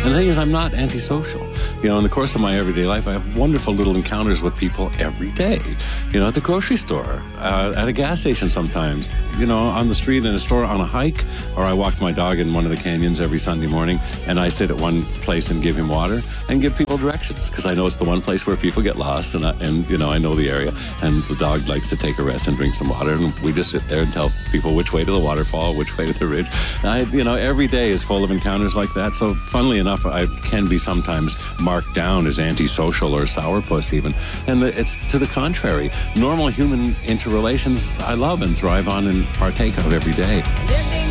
And the thing is, I'm not antisocial. You know, in the course of my everyday life, I have wonderful little encounters with people every day. You know, at the grocery store, at a gas station sometimes, you know, on the street, in a store, on a hike, or I walk my dog in one of the canyons every Sunday morning, and I sit at one place and give him water and give people directions, because I know it's the one place where people get lost, and you know, I know the area, and the dog likes to take a rest and drink some water, and we just sit there and tell people which way to the waterfall, which way to the ridge. You know, every day is full of encounters like that. So funnily enough, I can be sometimes marked down as antisocial or sourpuss even. And it's to the contrary. Normal human interrelations I love and thrive on and partake of every day.